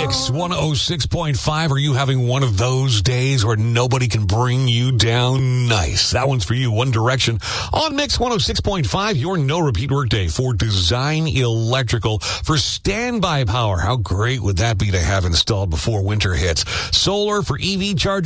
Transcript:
Mix 106.5. Are you having one of those days where nobody can bring you down? Nice. That one's for you. One Direction on Mix 106.5. Your no repeat workday for Design Electrical for standby power. How great would that be to have installed before winter hits? Solar for EV charging.